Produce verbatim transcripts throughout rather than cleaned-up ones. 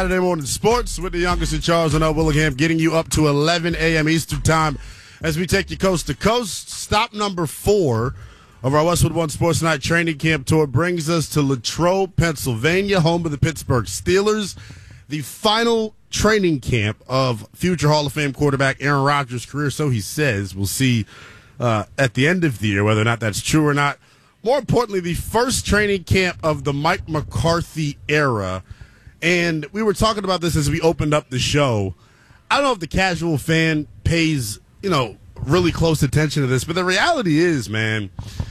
Saturday morning sports with the youngest in Charles and Willingham, getting you up to eleven a.m. Eastern time as we take you coast to coast. Stop number four of our Westwood One Sports Night training camp tour brings us to Latrobe, Pennsylvania, home of the Pittsburgh Steelers. The final training camp of future Hall of Fame quarterback Aaron Rodgers' career, so he says. We'll see uh, at the end of the year whether or not that's true or not. More importantly, the first training camp of the Mike McCarthy era. And we were talking about this as we opened up the show. I don't know if the casual fan pays, you know, really close attention to this, but the reality is, man,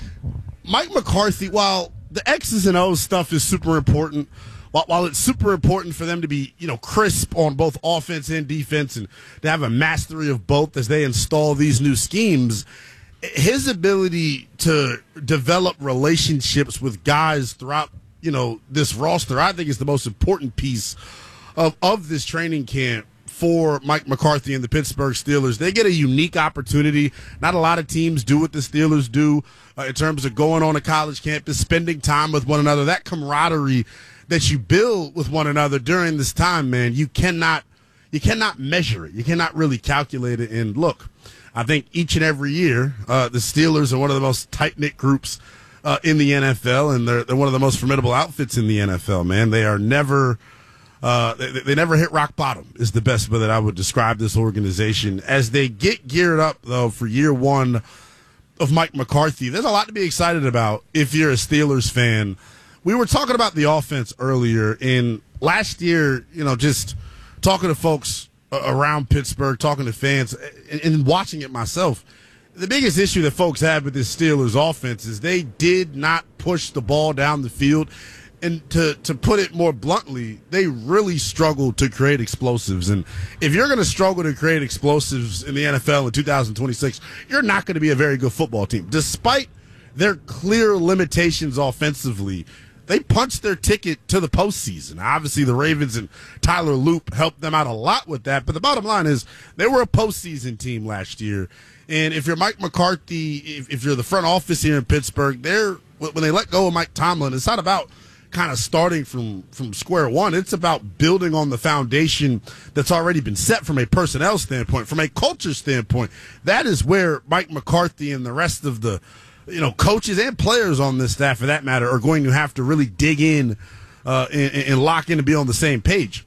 Mike McCarthy, while the X's and O's stuff is super important, while, while it's super important for them to be, you know, crisp on both offense and defense and to have a mastery of both as they install these new schemes, his ability to develop relationships with guys throughout, you know, this roster, I think is the most important piece of, of this training camp for Mike McCarthy and the Pittsburgh Steelers. They get a unique opportunity. Not a lot of teams do what the Steelers do uh, in terms of going on a college campus, spending time with one another. That camaraderie that you build with one another during this time, man, you cannot, you cannot measure it. You cannot really calculate it. And look, I think each and every year, uh, the Steelers are one of the most tight-knit groups uh, in the N F L, and they're, they're one of the most formidable outfits in the N F L, man. They are never uh, – they, they never hit rock bottom is the best way that I would describe this organization. As they get geared up, though, for year one of Mike McCarthy, there's a lot to be excited about if you're a Steelers fan. We were talking about the offense earlier, and last year, you know, just talking to folks – around Pittsburgh, talking to fans, and, and watching it myself, the biggest issue that folks have with this Steelers offense is they did not push the ball down the field. And to, to put it more bluntly, they really struggled to create explosives. And if you're going to struggle to create explosives in the N F L in two thousand twenty-six, you're not going to be a very good football team. Despite their clear limitations offensively, they punched their ticket to the postseason. Obviously, the Ravens and Tyler Loop helped them out a lot with that. But the bottom line is they were a postseason team last year. And if you're Mike McCarthy, if, if you're the front office here in Pittsburgh, they're when they let go of Mike Tomlin, it's not about kind of starting from, from square one. It's about building on the foundation that's already been set from a personnel standpoint, from a culture standpoint. That is where Mike McCarthy and the rest of the you know, coaches and players on this staff, for that matter, are going to have to really dig in uh, and, and lock in to be on the same page.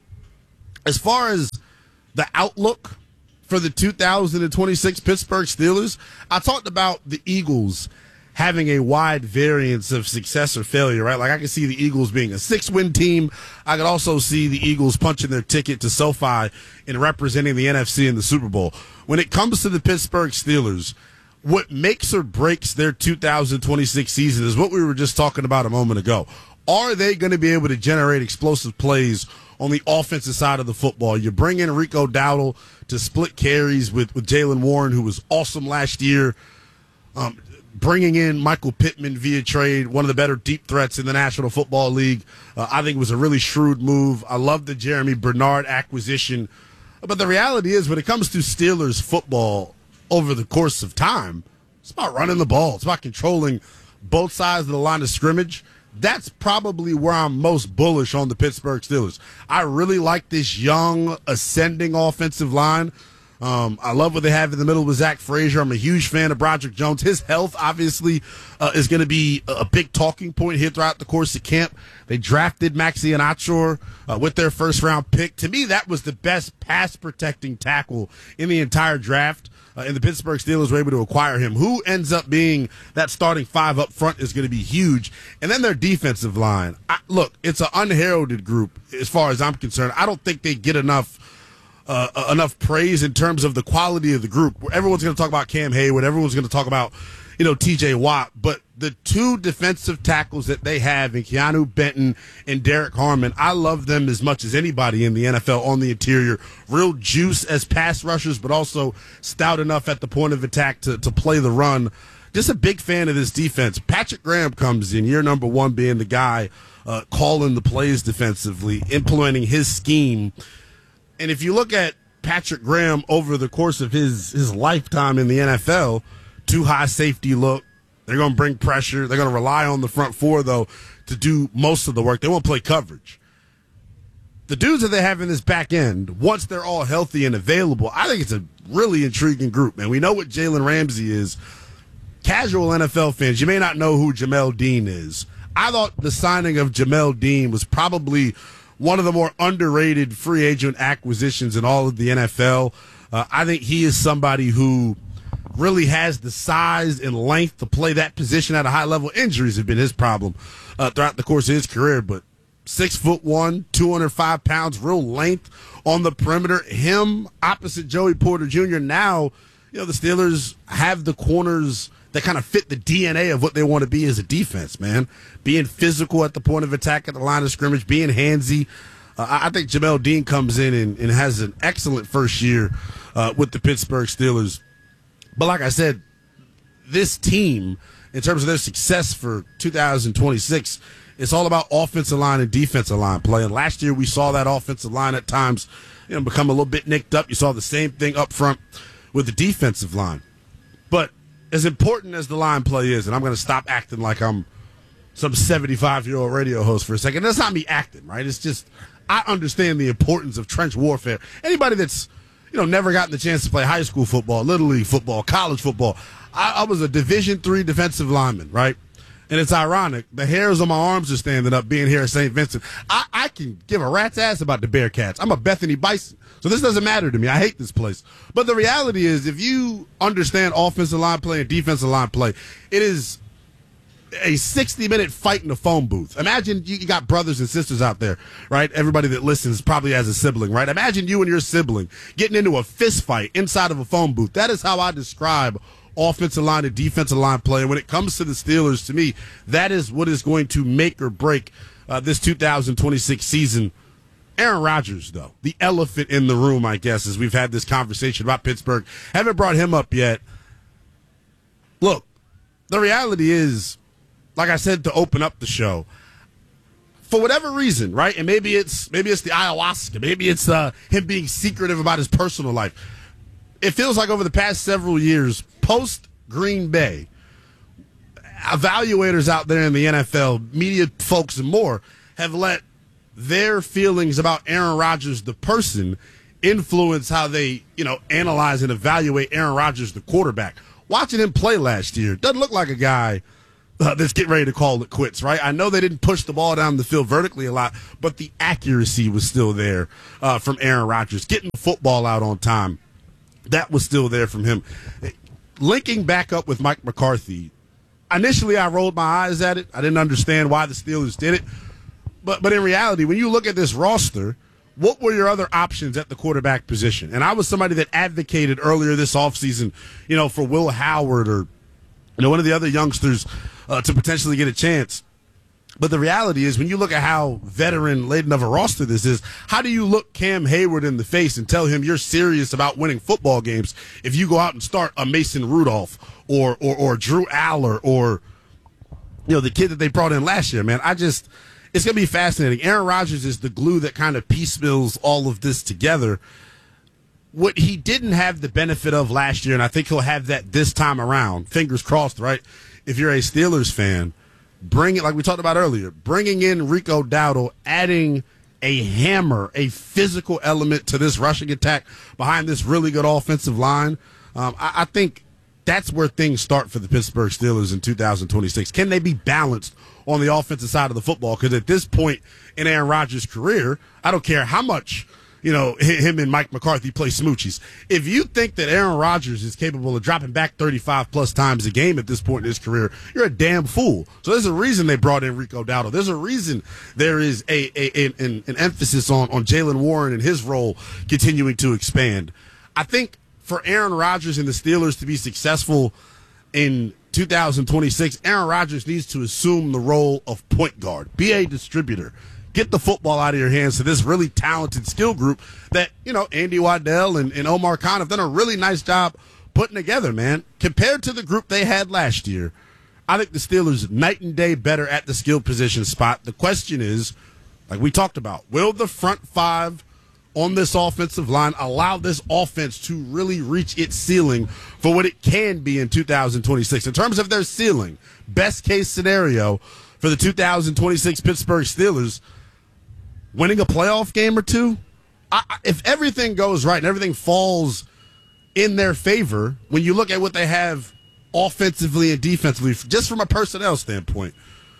As far as the outlook for the two thousand twenty-six Pittsburgh Steelers, I talked about the Eagles having a wide variance of success or failure, right? Like, I can see the Eagles being a six-win team. I could also see the Eagles punching their ticket to SoFi and representing the N F C in the Super Bowl. When it comes to the Pittsburgh Steelers, what makes or breaks their two thousand twenty-six season is what we were just talking about a moment ago. Are they going to be able to generate explosive plays on the offensive side of the football? You bring in Rico Dowdle to split carries with, with Jaylen Warren, who was awesome last year. Um, bringing in Michael Pittman via trade, one of the better deep threats in the National Football League, uh, I think was a really shrewd move. I love the Jeremy Bernard acquisition. But the reality is, when it comes to Steelers football, over the course of time, it's about running the ball. It's about controlling both sides of the line of scrimmage. That's probably where I'm most bullish on the Pittsburgh Steelers. I really like this young, ascending offensive line. Um, I love what they have in the middle with Zach Frazier. I'm a huge fan of Broderick Jones. His health, obviously, uh, is going to be a big talking point here throughout the course of camp. They drafted Maxi Iheanacho uh, with their first-round pick. To me, that was the best pass-protecting tackle in the entire draft. Uh, and the Pittsburgh Steelers were able to acquire him. Who ends up being that starting five up front is going to be huge. And then their defensive line. I, look, it's an unheralded group as far as I'm concerned. I don't think they get enough uh, uh, enough praise in terms of the quality of the group. Everyone's going to talk about Cam Hayward. Everyone's going to talk about, you know, T J Watt. But the two defensive tackles that they have in Keanu Benton and Derek Harmon, I love them as much as anybody in the N F L on the interior. Real juice as pass rushers, but also stout enough at the point of attack to, to play the run. Just a big fan of this defense. Patrick Graham comes in, year number one, being the guy uh, calling the plays defensively, implementing his scheme. And if you look at Patrick Graham over the course of his, his lifetime in the N F L, too high safety look. They're going to bring pressure. They're going to rely on the front four, though, to do most of the work. They won't play coverage. the dudes that they have in this back end, once they're all healthy and available, I think it's a really intriguing group, man. We know what Jalen Ramsey is. Casual N F L fans, you may not know who Jamel Dean is. I thought the signing of Jamel Dean was probably one of the more underrated free agent acquisitions in all of the N F L. Uh, I think he is somebody who really has the size and length to play that position at a high level. Injuries have been his problem uh, throughout the course of his career, but six foot one, two hundred five pounds, real length on the perimeter. Him opposite Joey Porter Junior Now, you know, the Steelers have the corners that kind of fit the D N A of what they want to be as a defense, man. Being physical at the point of attack at the line of scrimmage, being handsy. Uh, I think Jamel Dean comes in and, and has an excellent first year uh, with the Pittsburgh Steelers. But like I said, this team, in terms of their success for two thousand twenty-six, it's all about offensive line and defensive line play. And last year we saw that offensive line at times, you know, become a little bit nicked up. You saw the same thing up front with the defensive line. But as important as the line play is, and I'm going to stop acting like I'm some seventy-five-year-old radio host for a second. That's not me acting, right? It's just I understand the importance of trench warfare. Anybody that's, you know, never gotten the chance to play high school football, little league football, college football. I, I was a Division three defensive lineman, right? And it's ironic. The hairs on my arms are standing up being here at Saint Vincent. I, I can give a rat's ass about the Bearcats. I'm a Bethany Bison. So this doesn't matter to me. I hate this place. But the reality is, if you understand offensive line play and defensive line play, it is a sixty-minute fight in the phone booth. Imagine you got brothers and sisters out there, right? Everybody that listens probably has a sibling, right? Imagine you and your sibling getting into a fist fight inside of a phone booth. That is how I describe offensive line and defensive line play. And when it comes to the Steelers, to me, that is what is going to make or break uh, this two thousand twenty-six season. Aaron Rodgers, though, the elephant in the room, I guess, as we've had this conversation about Pittsburgh. Haven't brought him up yet. Look, the reality is, like I said to open up the show, for whatever reason, right, and maybe it's maybe it's the ayahuasca, maybe it's uh, him being secretive about his personal life. It feels like over the past several years, post Green Bay, evaluators out there in the N F L, media folks and more, have let their feelings about Aaron Rodgers, the person, influence how they, you know, analyze and evaluate Aaron Rodgers, the quarterback. Watching him play last year, doesn't look like a guy uh, that's getting ready to call it quits, right? I know they didn't push the ball down the field vertically a lot, but the accuracy was still there uh, from Aaron Rodgers. Getting the football out on time, that was still there from him. Linking back up with Mike McCarthy, initially I rolled my eyes at it. I didn't understand why the Steelers did it. But but in reality, when you look at this roster, what were your other options at the quarterback position? And I was somebody that advocated earlier this offseason, you know, for Will Howard or, you know, one of the other youngsters uh, to potentially get a chance. But the reality is, when you look at how veteran-laden of a roster this is, how do you look Cam Hayward in the face and tell him you're serious about winning football games if you go out and start a Mason Rudolph or or, or Drew Aller or, you know, the kid that they brought in last year, man? I just, it's going to be fascinating. Aaron Rodgers is the glue that kind of piecemeals all of this together. What he didn't have the benefit of last year, and I think he'll have that this time around, fingers crossed, right? If you're a Steelers fan, bring it, like we talked about earlier, bringing in Rico Dowdle, adding a hammer, a physical element to this rushing attack behind this really good offensive line. Um, I, I think that's where things start for the Pittsburgh Steelers in two thousand twenty-six. Can they be balanced on the offensive side of the football? Because at this point in Aaron Rodgers' career, I don't care how much, you know, him and Mike McCarthy play smoochies. If you think that Aaron Rodgers is capable of dropping back thirty-five plus times a game at this point in his career, you're a damn fool. So there's a reason they brought in Rico Dowdle. There's a reason there is a, a an, an emphasis on, on Jaylen Warren and his role continuing to expand. I think for Aaron Rodgers and the Steelers to be successful in two thousand twenty-six, Aaron Rodgers needs to assume the role of point guard, be a distributor. Get the football out of your hands to this really talented skill group that, you know, Andy Waddell and, and Omar Khan have done a really nice job putting together, man. Compared to the group they had last year, I think the Steelers night and day better at the skill position spot. The question is, like we talked about, will the front five on this offensive line allow this offense to really reach its ceiling for what it can be in two thousand twenty-six? In terms of their ceiling, best case scenario for the two thousand twenty-six Pittsburgh Steelers, winning a playoff game or two, I, if everything goes right and everything falls in their favor, when you look at what they have offensively and defensively, just from a personnel standpoint,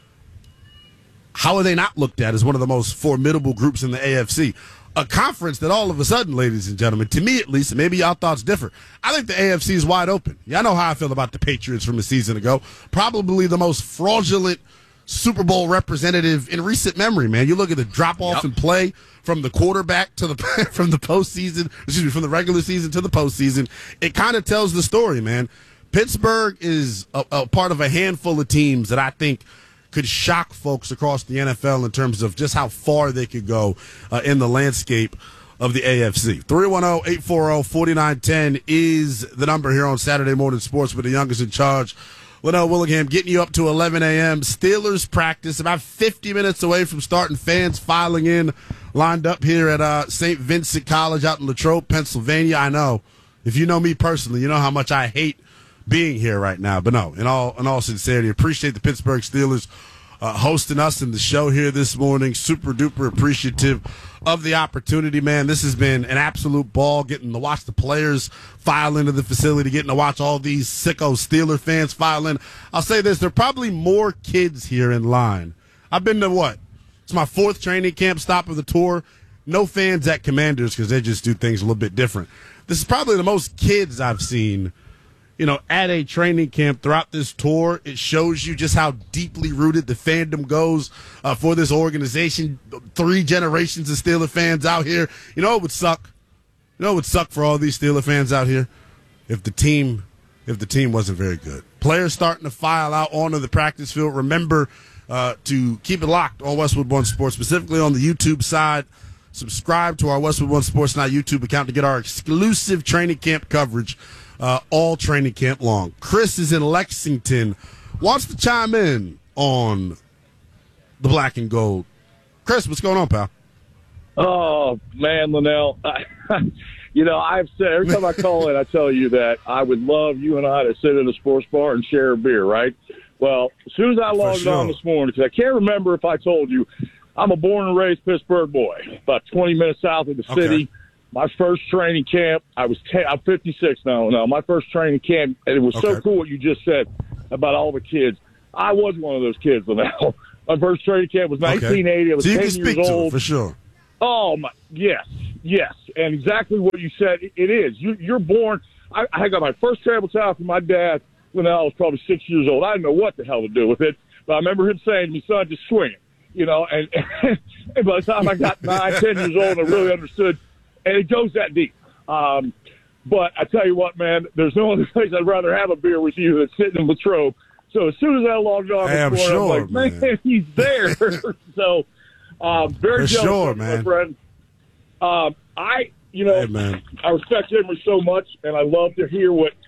how are they not looked at as one of the most formidable groups in the A F C? A conference that all of a sudden, ladies and gentlemen, to me at least, maybe y'all thoughts differ, I think the A F C is wide open. Y'all know how I feel about the Patriots from a season ago. Probably the most fraudulent Super Bowl representative in recent memory, man. You look at the drop-off yep. in play from the quarterback to the from the postseason, excuse me, from the regular season to the postseason. It kind of tells the story, man. Pittsburgh is a, a part of a handful of teams that I think could shock folks across the N F L in terms of just how far they could go uh, in the landscape of the A F C. three one zero, eight four zero, four nine one zero is the number here on Saturday Morning Sports with the youngest in charge, Linnell Willingham, getting you up to eleven a.m. Steelers practice about fifty minutes away from starting. Fans filing in, lined up here at uh, Saint Vincent College out in Latrobe, Pennsylvania. I know, if you know me personally, you know how much I hate being here right now. But no, in all in all sincerity, appreciate the Pittsburgh Steelers uh, hosting us in the show here this morning. Super duper appreciative of the opportunity, man. This has been an absolute ball, getting to watch the players file into the facility, getting to watch all these sicko Steeler fans file in. I'll say this, there are probably more kids here in line. I've been to what? It's my fourth training camp stop of the tour. No fans at Commanders because they just do things a little bit different. This is probably the most kids I've seen, you know, at a training camp throughout this tour. It shows you just how deeply rooted the fandom goes uh, for this organization. Three generations of Steeler fans out here. You know, it would suck. You know, it would suck for all these Steeler fans out here if the team, if the team wasn't very good. Players starting to file out onto the practice field. Remember uh, to keep it locked on Westwood One Sports, specifically on the YouTube side. Subscribe to our Westwood One Sports Night YouTube account to get our exclusive training camp coverage Uh, all training camp long. Chris is in Lexington, wants to chime in on the black and gold. Chris, what's going on, pal? Oh, man, Linnell. You know, I've said, every time I call in, I tell you that I would love you and I to sit at a sports bar and share a beer, right? Well, as soon as I logged sure. on this morning, because I can't remember if I told you, I'm a born and raised Pittsburgh boy, about twenty minutes south of the okay. city. My first training camp, I was ten, I'm fifty-six now. Now, my first training camp, and it was okay. so cool what you just said about all the kids. I was one of those kids now. My first training camp was nineteen eighty. Okay. I was so you ten can speak years to old. It for sure. Oh my, yes, yes, and exactly what you said. It is. You, you're born. I, I got my first terrible towel from my dad when I was probably six years old. I didn't know what the hell to do with it, but I remember him saying to me, "Son, just swing it." You know, and, and by the time I got nine, ten years old, I really understood. And it goes that deep. Um, but I tell you what, man, there's no other place I'd rather have a beer with you than sitting in Latrobe. So as soon as I logged on, hey, I'm morning, sure, I'm like, man, man he's there. so um, very For jealous sure, of man. my friend. Um, I, you know, hey, man. I respect Emory so much, and I love to hear what